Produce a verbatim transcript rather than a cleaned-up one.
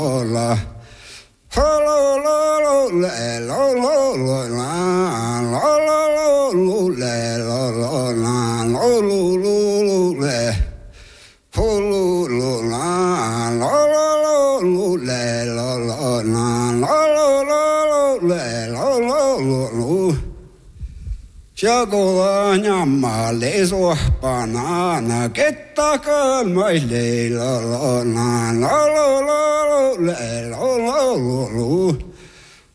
la. Ho lo lo lo le lo lo lo la lo lo lo le lo lo la lo lo lo le. Ho lo lo la lo lo lo le lo lo la lo lo lo le lo lo lo. Jagola nyama leso banana getta calma le la la la la la la la la la